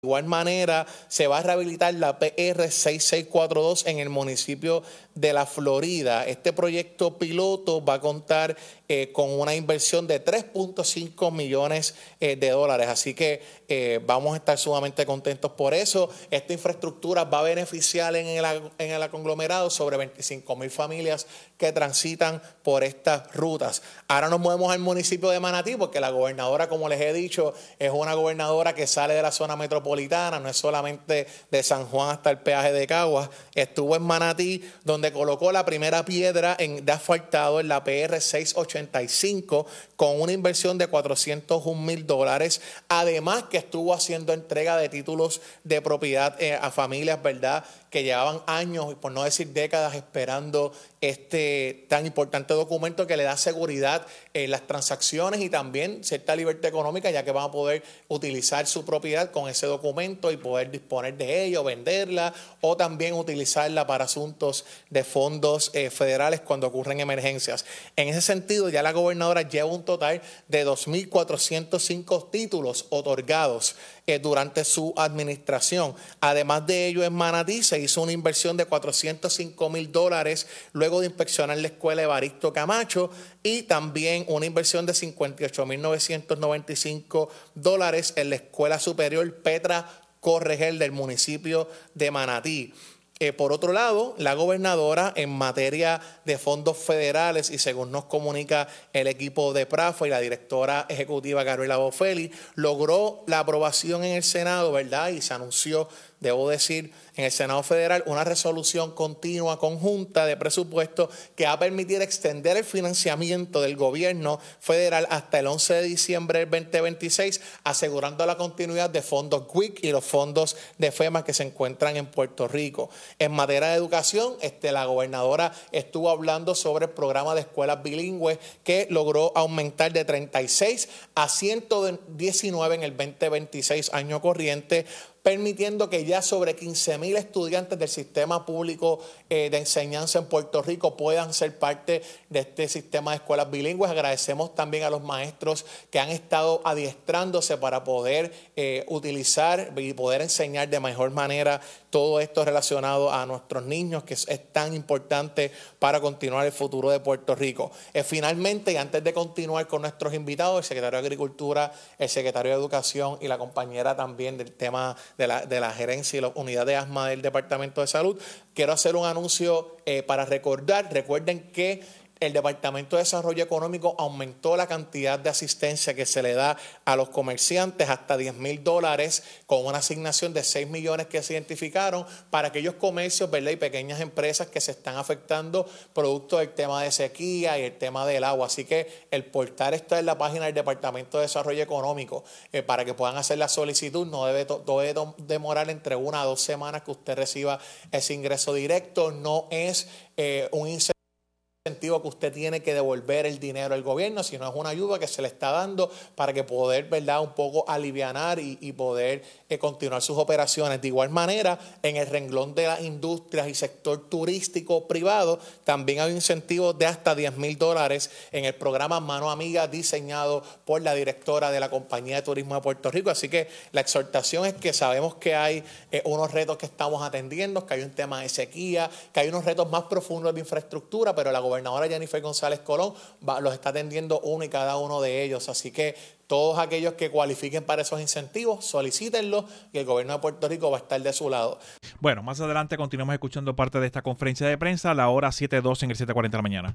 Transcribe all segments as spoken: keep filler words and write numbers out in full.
De igual manera, se va a rehabilitar la P R seis seis cuatro dos en el municipio de La Florida. Este proyecto piloto va a contar eh, con una inversión de tres punto cinco millones eh, de dólares. Así que eh, vamos a estar sumamente contentos por eso. Esta infraestructura va a beneficiar en el, en el conglomerado sobre veinticinco mil familias que transitan por estas rutas. Ahora nos movemos al municipio de Manatí, porque la gobernadora, como les he dicho, es una gobernadora que sale de la zona metropolitana, no es solamente de San Juan hasta el peaje de Caguas. Estuvo en Manatí, donde colocó la primera piedra en, de asfaltado en la P R seiscientos ochenta y cinco con una inversión de cuatrocientos un mil dólares. Además que estuvo haciendo entrega de títulos de propiedad eh, a familias, ¿verdad?, que llevaban años, por no decir décadas, esperando este tan importante documento que le da seguridad en las transacciones y también cierta libertad económica, ya que van a poder utilizar su propiedad con ese documento y poder disponer de ello, venderla o también utilizarla para asuntos de fondos eh, federales cuando ocurren emergencias. En ese sentido, ya la gobernadora lleva un total de dos mil cuatrocientos cinco títulos otorgados eh, durante su administración. Además de ello, en Manatí se hizo una inversión de cuatrocientos cinco mil dólares luego de inspeccionar la escuela Evaristo Camacho y también una inversión de cincuenta y ocho mil novecientos noventa y cinco dólares en la Escuela Superior Petra Corregel del municipio de Manatí. Eh, por otro lado, la gobernadora en materia de fondos federales y según nos comunica el equipo de PRAFA y la directora ejecutiva Gabriela Boffelli, logró la aprobación en el Senado, ¿verdad? Y se anunció, debo decir, en el Senado Federal una resolución continua conjunta de presupuesto que va a permitir extender el financiamiento del gobierno federal hasta el once de diciembre del veinte veintiséis, asegurando la continuidad de fondos W I C y los fondos de FEMA que se encuentran en Puerto Rico. En materia de educación, este, la gobernadora estuvo hablando sobre el programa de escuelas bilingües que logró aumentar de treinta y seis a ciento diecinueve en el veinte veintiséis año corriente, permitiendo que ya sobre quince mil estudiantes del sistema público eh, de enseñanza en Puerto Rico puedan ser parte de este sistema de escuelas bilingües. Agradecemos también a los maestros que han estado adiestrándose para poder eh, utilizar y poder enseñar de mejor manera todo esto relacionado a nuestros niños, que es, es tan importante para continuar el futuro de Puerto Rico. Eh, finalmente, y antes de continuar con nuestros invitados, el secretario de Agricultura, el secretario de Educación y la compañera también del tema de la, de la gerencia y la unidad de asma del Departamento de Salud, quiero hacer un anuncio eh, para recordar. Recuerden que el Departamento de Desarrollo Económico aumentó la cantidad de asistencia que se le da a los comerciantes hasta diez mil dólares con una asignación de seis millones que se identificaron para aquellos comercios, ¿verdad?, y pequeñas empresas que se están afectando producto del tema de sequía y el tema del agua. Así que el portal está en la página del Departamento de Desarrollo Económico eh, para que puedan hacer la solicitud. No debe, debe demorar entre una a dos semanas que usted reciba ese ingreso directo. No es eh, un incentivo incentivo que usted tiene que devolver el dinero al gobierno, sino es una ayuda que se le está dando para que poder, ¿verdad?, un poco alivianar y, y poder eh, continuar sus operaciones. De igual manera, en el renglón de las industrias y sector turístico privado, también hay incentivos de hasta diez mil dólares en el programa Mano Amiga diseñado por la directora de la Compañía de Turismo de Puerto Rico. Así que la exhortación es que sabemos que hay eh, unos retos que estamos atendiendo, que hay un tema de sequía, que hay unos retos más profundos de infraestructura, pero la gobernadora Jennifer González Colón va, los está atendiendo uno y cada uno de ellos. Así que todos aquellos que cualifiquen para esos incentivos, solicítenlos y el gobierno de Puerto Rico va a estar de su lado. Bueno, más adelante continuamos escuchando parte de esta conferencia de prensa a la hora siete dos en el siete cuarenta de la mañana.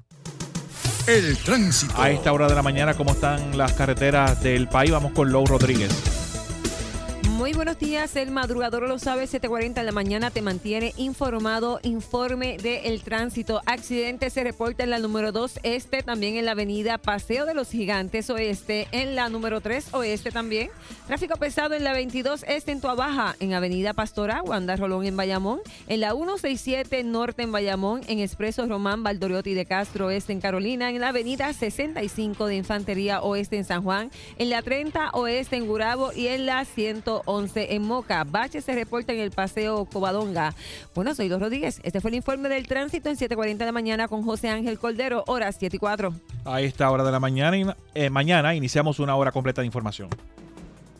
El tránsito. A esta hora de la mañana, ¿cómo están las carreteras del país? Vamos con Lou Rodríguez. Muy buenos días, el madrugador lo sabe, siete cuarenta en la mañana te mantiene informado, informe del tránsito. Accidente se reporta en la número dos este, también en la avenida Paseo de los Gigantes oeste, en la número tres oeste también. Tráfico pesado en la veintidós este en Tuabaja, en avenida Pastora, Wanda Rolón en Bayamón, en la ciento sesenta y siete norte en Bayamón, en Expreso Román Valdoriotti de Castro oeste en Carolina, en la avenida sesenta y cinco de Infantería oeste en San Juan, en la treinta oeste en Gurabo y en la ciento once en Moca. Baches se reporta en el Paseo Covadonga. Bueno, soy Los Rodríguez. Este fue el informe del tránsito en siete cuarenta de la mañana con José Ángel Cordero, horas siete y cuatro. A esta hora de la mañana, eh, mañana iniciamos una hora completa de información.